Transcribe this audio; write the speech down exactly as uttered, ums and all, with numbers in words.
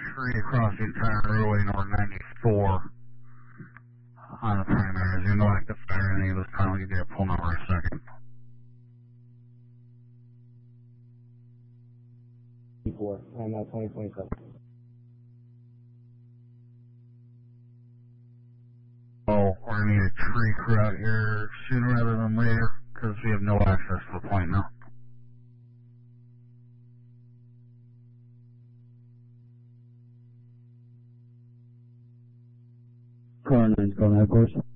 tree across the entire roadway north ninety-four on the primary. There's no active fire in any of this time. I'll give you a pull number in a second. Four. I'm now twenty twenty-seven. Oh, we're going to need a tree crew out here sooner rather than later because we have no access to the point now. Car nine's calling headquarters.